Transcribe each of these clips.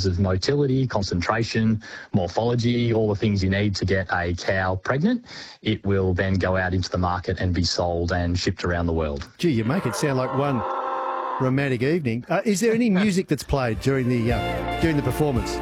of motility, concentration, morphology, all the things you need to get a cow pregnant. It will then go out into the market and be sold and shipped around the world. Gee, you make it sound like one romantic evening. Is there any music that's played during the performance?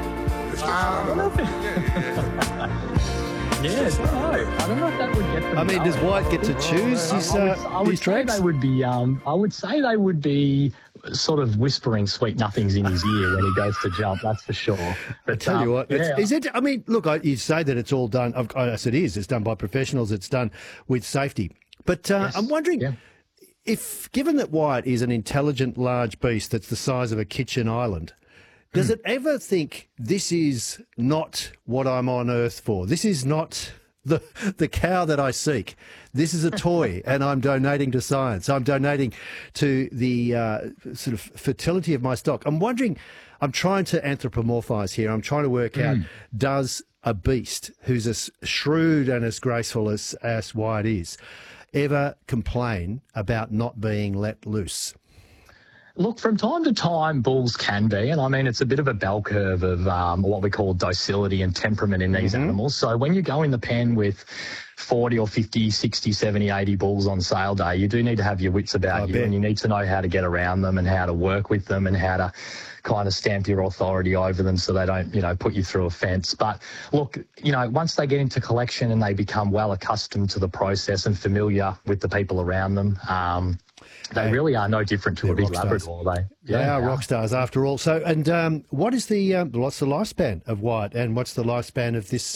Yes, I don't know if that would get them. I mean, does Wyatt get to choose his tracks? They would be. I would say they would be sort of whispering sweet nothings in his ear when he goes to jump. That's for sure. But I tell you what, is it? I mean, look, you say that it's all done. Yes, it is. It's done by professionals. It's done with safety. But yes. I'm wondering if, given that Wyatt is an intelligent, large beast that's the size of a kitchen island. Does it ever think, this is not what I'm on earth for? This is not the cow that I seek. This is a toy, and I'm donating to science. I'm donating to the sort of fertility of my stock. I'm wondering, I'm trying to anthropomorphise here. I'm trying to work out, does a beast who's as shrewd and as graceful as Wyatt is ever complain about not being let loose? Look, from time to time, bulls can be, and I mean, it's a bit of a bell curve of what we call docility and temperament in these animals. So when you go in the pen with 40 or 50, 60, 70, 80 bulls on sale day, you do need to have your wits about you, and you need to know how to get around them and how to work with them and how to kind of stamp your authority over them so they don't, put you through a fence. But look, once they get into collection and they become well accustomed to the process and familiar with the people around them, they really are no different to a big Labrador. They are rock stars after all. So, and what's the lifespan of Wyatt, and what's the lifespan of this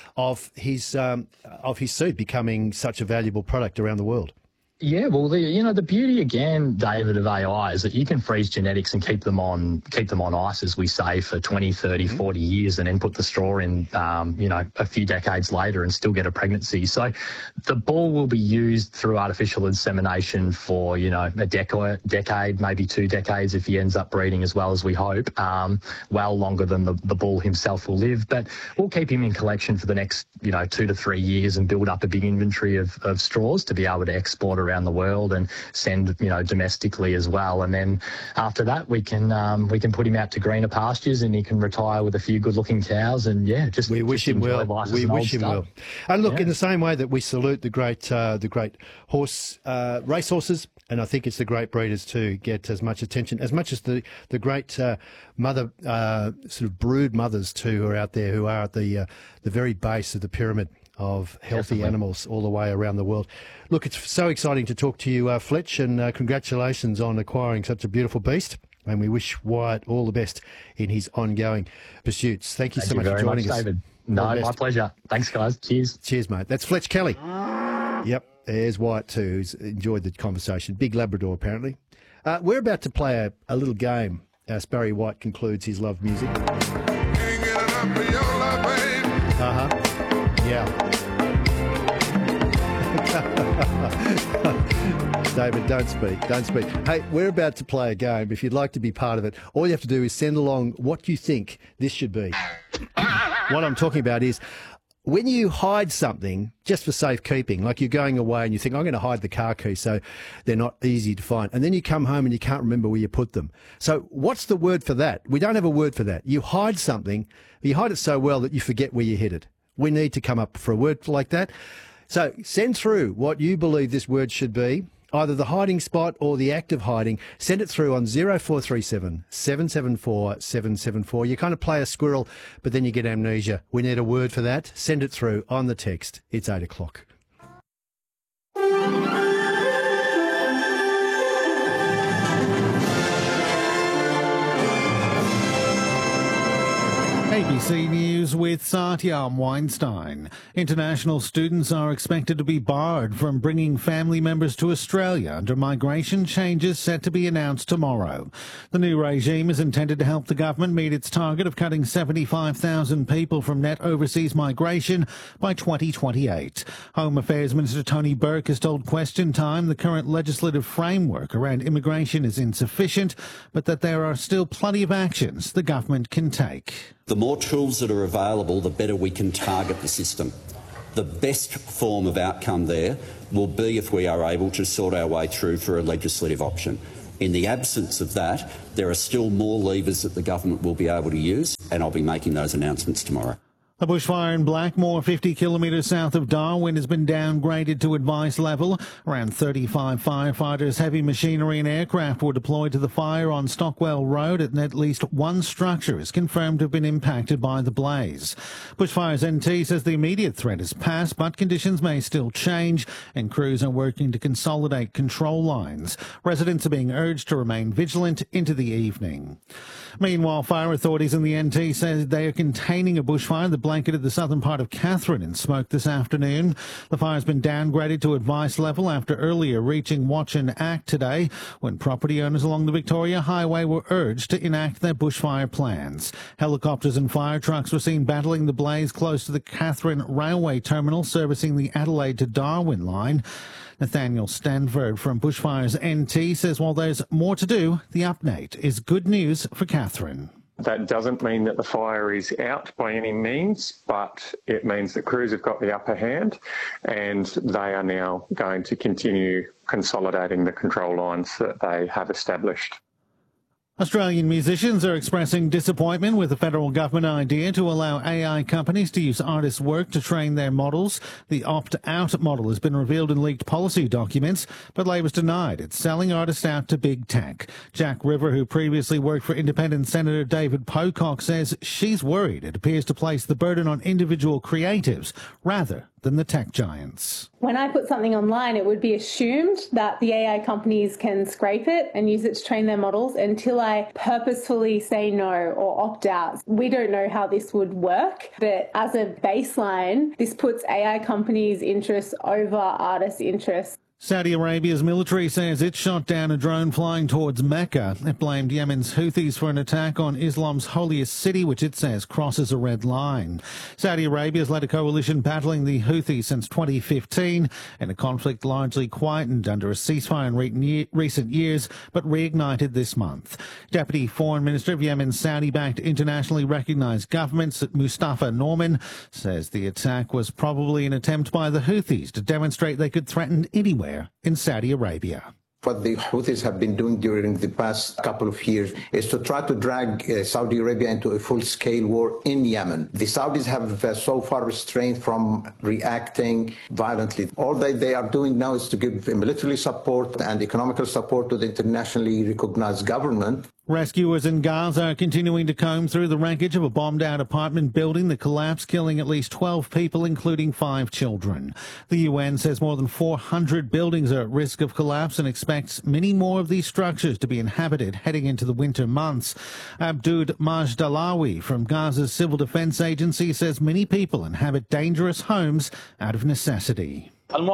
of his seed becoming such a valuable product around the world? Yeah, well, the beauty again, David, of AI is that you can freeze genetics and keep them on ice, as we say, for 20, 30, 40 years, and then put the straw in, a few decades later and still get a pregnancy. So the bull will be used through artificial insemination for, a decade, maybe 2 decades if he ends up breeding as well as we hope, well longer than the bull himself will live. But we'll keep him in collection for the next, 2 to 3 years and build up a big inventory of straws to be able to export around the world and send domestically as well. And then after that we can put him out to greener pastures and he can retire with a few good looking cows, and we wish him well. We wish him well. And look, in the same way that we salute the great horse racehorses, and I think it's the great breeders too, get as much attention as much as the great mother sort of brood mothers too, who are out there, who are at the very base of the pyramid of healthy animals all the way around the world. Look, it's so exciting to talk to you, Fletch, and congratulations on acquiring such a beautiful beast. And we wish Wyatt all the best in his ongoing pursuits. Thank you so much for joining us, David. No, my pleasure. Thanks, guys. Cheers. Cheers, mate. That's Fletch Kelly. Yep, there's Wyatt too, who's enjoyed the conversation. Big Labrador, apparently. We're about to play a little game as Barry White concludes his love music. Yeah. David, don't speak. Hey, we're about to play a game. If you'd like to be part of it, all you have to do is send along what you think this should be. What I'm talking about is when you hide something just for safekeeping, like you're going away and you think, I'm going to hide the car keys so they're not easy to find. And then you come home and you can't remember where you put them. So what's the word for that? We don't have a word for that. You hide something, but you hide it so well that you forget where you hid it. We need to come up for a word like that. So send through what you believe this word should be, either the hiding spot or the act of hiding. Send it through on 0437 774 774. You kind of play a squirrel, but then you get amnesia. We need a word for that. Send it through on the text. It's 8 o'clock. ABC News with Satyam Weinstein. International students are expected to be barred from bringing family members to Australia under migration changes set to be announced tomorrow. The new regime is intended to help the government meet its target of cutting 75,000 people from net overseas migration by 2028. Home Affairs Minister Tony Burke has told Question Time the current legislative framework around immigration is insufficient, but that there are still plenty of actions the government can take. The more tools that are available, the better we can target the system. The best form of outcome there will be if we are able to sort our way through for a legislative option. In the absence of that, there are still more levers that the government will be able to use, and I'll be making those announcements tomorrow. A bushfire in Blackmore, 50 kilometres south of Darwin, has been downgraded to advice level. Around 35 firefighters, heavy machinery and aircraft were deployed to the fire on Stockwell Road, and at least one structure is confirmed to have been impacted by the blaze. Bushfires NT says the immediate threat has passed, but conditions may still change, and crews are working to consolidate control lines. Residents are being urged to remain vigilant into the evening. Meanwhile, fire authorities in the NT say they are containing a bushfire that blanketed the southern part of Katherine in smoke this afternoon. The fire has been downgraded to advice level after earlier reaching watch and act today, when property owners along the Victoria Highway were urged to enact their bushfire plans. Helicopters and fire trucks were seen battling the blaze close to the Katherine Railway Terminal servicing the Adelaide to Darwin line. Nathaniel Stanford from Bushfires NT says while there's more to do, the update is good news for Katherine. That doesn't mean that the fire is out by any means, but it means that crews have got the upper hand, and they are now going to continue consolidating the control lines that they have established. Australian musicians are expressing disappointment with the federal government idea to allow AI companies to use artists' work to train their models. The opt-out model has been revealed in leaked policy documents, but Labor's denied it's selling artists out to big tech. Jack River, who previously worked for Independent Senator David Pocock, says she's worried it appears to place the burden on individual creatives rather than the tech giants. When I put something online, it would be assumed that the AI companies can scrape it and use it to train their models until I purposefully say no or opt out. We don't know how this would work, but as a baseline, this puts AI companies' interests over artists' interests. Saudi Arabia's military says it shot down a drone flying towards Mecca. It blamed Yemen's Houthis for an attack on Islam's holiest city, which it says crosses a red line. Saudi Arabia has led a coalition battling the Houthis since 2015, and a conflict largely quietened under a ceasefire in recent years, but reignited this month. Deputy Foreign Minister of Yemen's Saudi-backed internationally recognised government, Mustafa Norman, says the attack was probably an attempt by the Houthis to demonstrate they could threaten anywhere in Saudi Arabia. What the Houthis have been doing during the past couple of years is to try to drag Saudi Arabia into a full-scale war in Yemen. The Saudis have so far restrained from reacting violently. All they are doing now is to give military support and economical support to the internationally recognized government. Rescuers in Gaza are continuing to comb through the wreckage of a bombed-out apartment building that collapsed, killing at least 12 people, including 5 children. The UN says more than 400 buildings are at risk of collapse and expects many more of these structures to be inhabited heading into the winter months. Abdud Majdalawi from Gaza's Civil Defense Agency says many people inhabit dangerous homes out of necessity.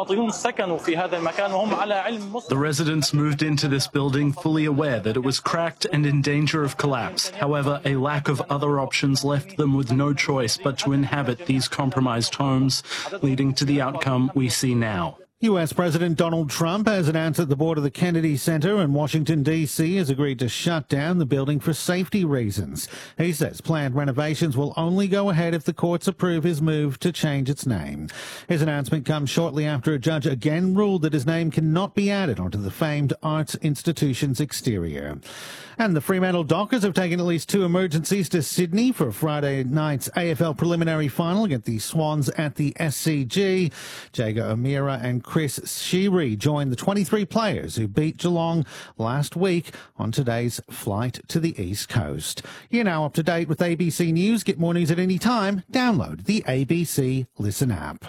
The residents moved into this building fully aware that it was cracked and in danger of collapse. However, a lack of other options left them with no choice but to inhabit these compromised homes, leading to the outcome we see now. U.S. President Donald Trump has announced that the board of the Kennedy Center in Washington, D.C. has agreed to shut down the building for safety reasons. He says planned renovations will only go ahead if the courts approve his move to change its name. His announcement comes shortly after a judge again ruled that his name cannot be added onto the famed arts institution's exterior. And the Fremantle Dockers have taken at least 2 emergencies to Sydney for Friday night's AFL preliminary final against the Swans at the SCG. Jager O'Meara and Chris Sheary joined the 23 players who beat Geelong last week on today's flight to the East Coast. You're now up to date with ABC News. Get more news at any time. Download the ABC Listen app.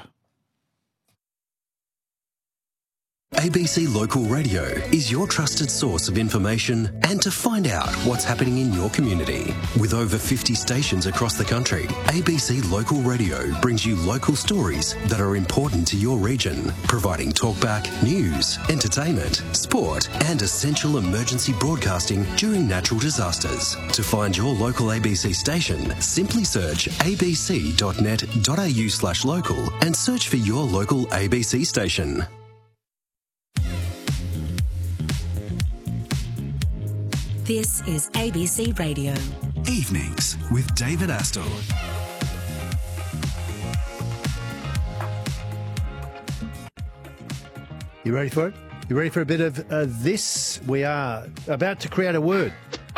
ABC Local Radio is your trusted source of information and to find out what's happening in your community. With over 50 stations across the country, ABC Local Radio brings you local stories that are important to your region, providing talkback, news, entertainment, sport and essential emergency broadcasting during natural disasters. To find your local ABC station, simply search abc.net.au/local and search for your local ABC station. This is ABC Radio. Evenings with David Astle. You ready for it? You ready for a bit of this? We are about to create a word.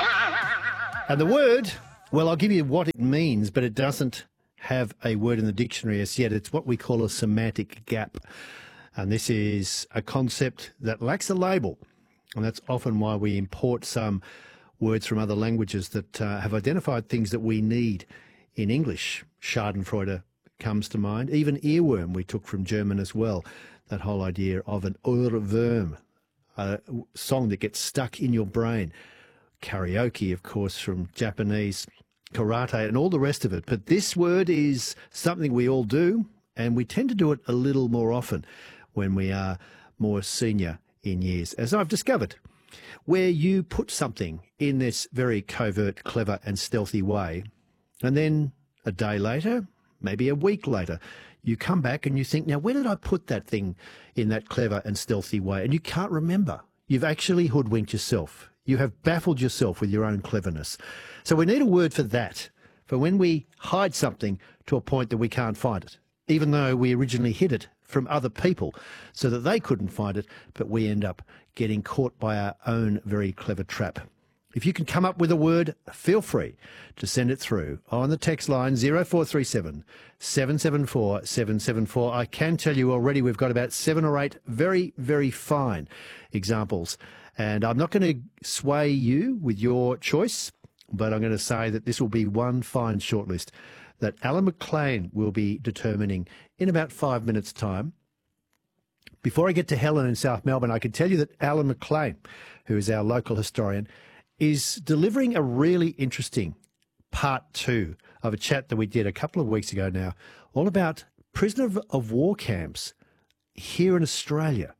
And the word, well, I'll give you what it means, but it doesn't have a word in the dictionary as yet. It's what we call a semantic gap. And this is a concept that lacks a label. And that's often why we import some words from other languages that have identified things that we need in English. Schadenfreude comes to mind. Even earworm we took from German as well. That whole idea of an Ohrwurm, a song that gets stuck in your brain. Karaoke, of course, from Japanese, karate and all the rest of it. But this word is something we all do, and we tend to do it a little more often when we are more senior in years, as I've discovered, where you put something in this very covert, clever and stealthy way, and then a day later, maybe a week later, you come back and you think, now, where did I put that thing in that clever and stealthy way? And you can't remember. You've actually hoodwinked yourself. You have baffled yourself with your own cleverness. So we need a word for that, for when we hide something to a point that we can't find it, even though we originally hid it from other people so that they couldn't find it, but we end up getting caught by our own very clever trap. If you can come up with a word, feel free to send it through on the text line 0437 774 774. I can tell you already we've got about 7 or 8 very, very fine examples. And I'm not going to sway you with your choice, but I'm going to say that this will be one fine shortlist that Alan McLean will be determining in about 5 minutes' time. Before I get to Helen in South Melbourne, I can tell you that Alan McLean, who is our local historian, is delivering a really interesting part 2 of a chat that we did a couple of weeks ago now, all about prisoner of war camps here in Australia.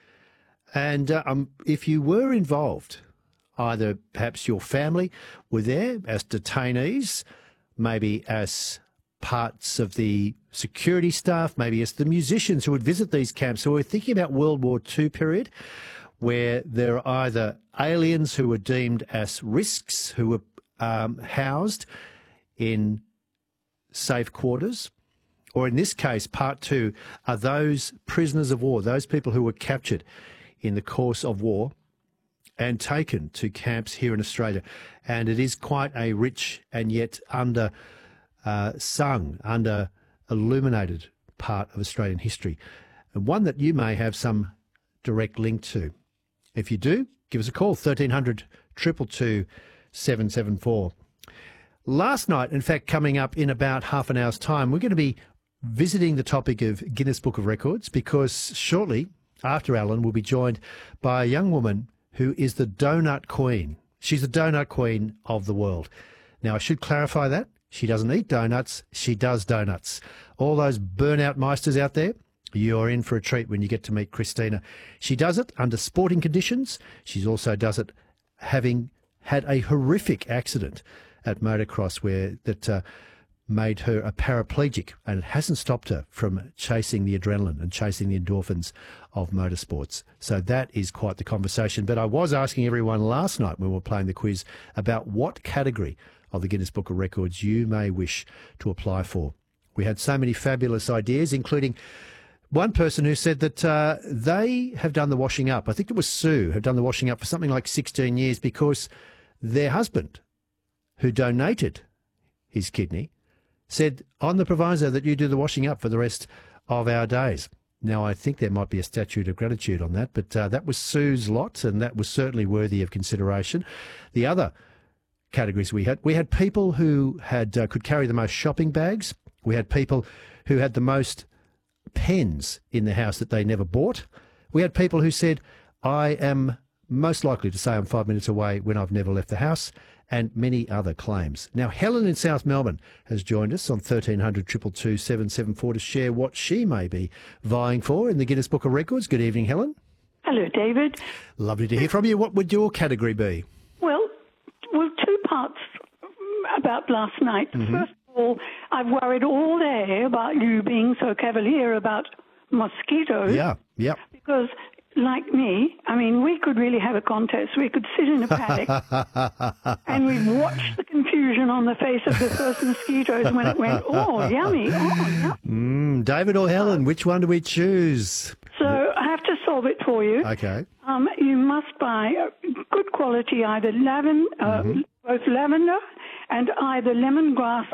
And if you were involved, either perhaps your family were there as detainees, maybe as parts of the security staff, maybe as the musicians who would visit these camps. So we're thinking about World War II period, where there are either aliens who were deemed as risks, who were housed in safe quarters, or in this case, part 2, are those prisoners of war, those people who were captured in the course of war and taken to camps here in Australia. And it is quite a rich and yet under-sung, under-illuminated part of Australian history, and one that you may have some direct link to. If you do, give us a call, 1300 222 774. Last night, in fact, coming up in about half an hour's time, we're going to be visiting the topic of Guinness Book of Records, because shortly after Alan, we'll be joined by a young woman who is the donut queen. She's the donut queen of the world. Now, I should clarify that. She doesn't eat donuts, she does donuts. All those burnout meisters out there, you're in for a treat when you get to meet Christina. She does it under sporting conditions. She also does it having had a horrific accident at motocross that made her a paraplegic, and it hasn't stopped her from chasing the adrenaline and chasing the endorphins of motorsports. So that is quite the conversation. But I was asking everyone last night when we were playing the quiz about what category of the Guinness Book of Records you may wish to apply for. We had so many fabulous ideas, including one person who said that they have done the washing up. I think it was Sue, have done the washing up for something like 16 years because their husband, who donated his kidney, said, on the proviso that you do the washing up for the rest of our days. Now, I think there might be a statute of gratitude on that, but that was Sue's lot, and that was certainly worthy of consideration. The other categories we had people who had could carry the most shopping bags. We had people who had the most pens in the house that they never bought. We had people who said, I am most likely to say I'm 5 minutes away when I've never left the house, and many other claims. Now, Helen in South Melbourne has joined us on 1300 222 774 to share what she may be vying for in the Guinness Book of Records. Good evening, Helen. Hello, David. Lovely to hear from you. What would your category be? Well, 2 parts about last night. Mm-hmm. First of all, I've worried all day about you being so cavalier about mosquitoes. Yeah. Because, like me, I mean, we could really have a contest. We could sit in a paddock and we'd watch the confusion on the face of the first mosquitoes when it went, oh, yummy, oh, yummy. David or Helen, which one do we choose? So I have to solve it for you. Okay. You must buy good quality, either both lavender and either lemongrass